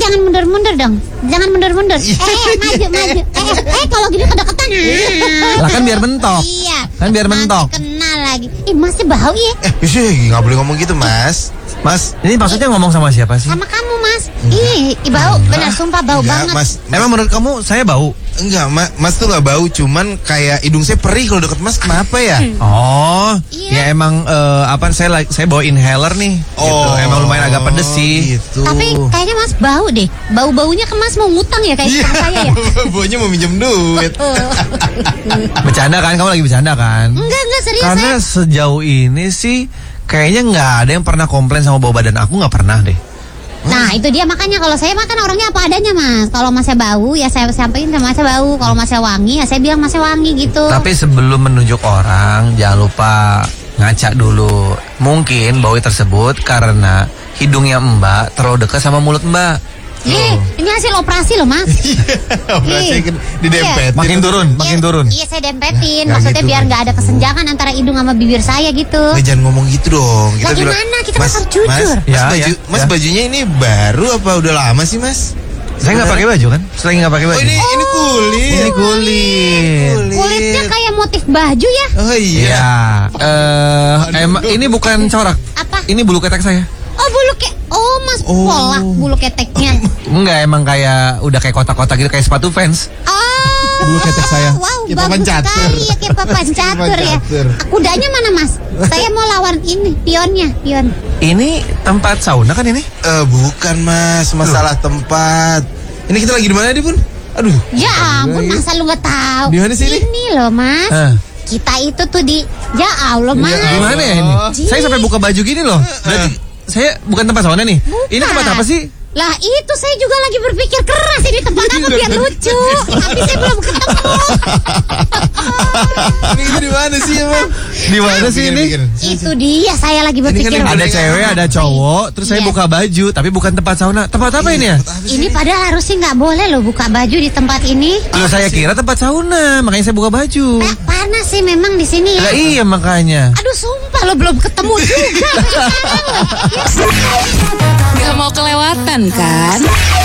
jangan mundur-mundur dong. Jangan mundur-mundur. Maju. Kalau gini kedekatan. Lah kan biar mentok. Iya. Kan biar mentok. Kenal lagi. Masnya bau ya? Sih, nggak boleh ngomong gitu, Mas. Mas, Ini maksudnya ngomong sama siapa sih? Sama kamu, Mas. Bau. Benar, sumpah bau enggak, banget. Mas. Emang menurut kamu saya bau? Enggak, Mas tuh nggak bau, cuman kayak hidung saya perih kalau deket Mas. Kenapa ya? Oh, Iya. ya emang saya bawa inhaler nih. Gitu. Emang lumayan agak pedes sih. Gitu. Tapi kayaknya Mas bau deh. Bau-baunya ke Mas mau ngutang ya kayak sama saya ya? Baunya mau minjem duit. Bercanda kan? Kamu lagi bercanda kan? Enggak serius. Karena sejauh ini sih kayaknya nggak ada yang pernah komplain sama bau badan aku, nggak pernah deh. Nah itu dia, makanya kalau saya makan orangnya apa adanya, Mas. Kalau Masnya bau ya saya sampaikan sama Masnya bau. Kalau Masnya wangi ya saya bilang Masnya wangi gitu. Tapi sebelum menunjuk orang, jangan lupa ngaca dulu. Mungkin bau tersebut karena hidungnya Mbak terlalu dekat sama mulut Mbak. Ini hasil operasi loh, Mas. Operasi didempet. Makin turun. Iya saya dempetin. Nggak Maksudnya gitu, biar nggak nggak ada gitu. kesenjangan antara hidung sama bibir saya gitu. Jangan ngomong gitu dong. Lah gimana? Kita Mas, harus jujur. Mas, Ya. bajunya ini baru apa udah lama sih, Mas? Saya nggak pakai baju kan? Selagi nggak pakai baju. Oh, ini kulit. Ini kulit. Kulitnya kayak motif baju ya? Oh iya. Iya. Emang ini bukan corak. Apa? Ini bulu ketek saya. Oh bulu Mas pola bulu keteknya. Enggak, emang udah kayak kotak-kotak gitu, kayak sepatu fans. Bulu ketek saya. Wow, Kayak papan bagus catur. sekali ya, kayak papan catur ya. catur. Kudanya mana, Mas? Saya mau lawan ini, pion. Ini tempat sauna kan ini? Bukan, Mas, masalah tempat. Ini kita lagi di mana, Pun? Aduh. Ya ampun, masa lu nggak tahu? Di mana sih ini? Ini loh, Mas. Kita itu tuh ya Allah, Mas. Gimana ya ini? Saya sampai buka baju gini loh. Berarti saya bukan tempat sauna nih. Bukan. Ini tempat apa sih? Lah itu saya juga lagi berpikir keras ini tempat apa biar lucu. Tapi saya belum ketemu. Ini di mana sih, Emang? Di mana sih ini? Itu dia saya lagi berpikir. kan Ada cewek, ada cowok, terus saya Iya. buka baju, tapi bukan tempat sauna. Tempat apa ini ya? Ini padahal harusnya nggak boleh loh buka baju di tempat ini. Loh, saya kira tempat sauna, makanya saya buka baju. Panas sih memang di sini ya. Lah iya makanya. Aduh sumpah lo belum ketemu juga. Gak mau kelewatan kan?